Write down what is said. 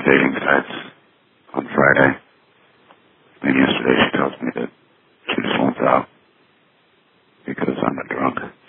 dating sites on Friday. And yesterday she tells me that she just wants out because I'm a drunk.